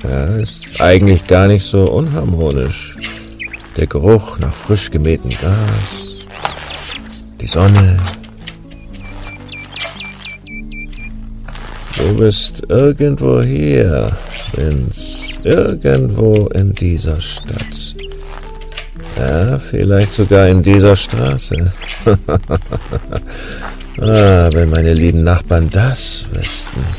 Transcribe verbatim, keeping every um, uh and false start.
Ja, ist eigentlich gar nicht so unharmonisch. Der Geruch nach frisch gemähtem Gras, die Sonne. Du bist irgendwo hier, Vince. Irgendwo in dieser Stadt. Ja, vielleicht sogar in dieser Straße. Ah, wenn meine lieben Nachbarn das wüssten.